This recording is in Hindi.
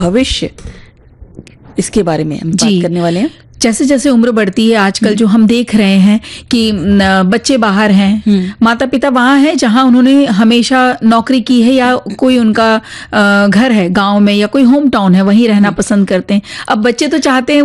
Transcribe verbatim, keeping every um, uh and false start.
भविष्य, इसके बारे में हम बात जी। करने वाले हैं। जैसे जैसे उम्र बढ़ती है आजकल जो हम देख रहे हैं कि न, बच्चे बाहर हैं, माता पिता वहाँ हैं जहाँ उन्होंने हमेशा नौकरी की है या कोई उनका अ, घर है गांव में या कोई होम टाउन है, वहीं रहना पसंद करते हैं। अब बच्चे तो चाहते हैं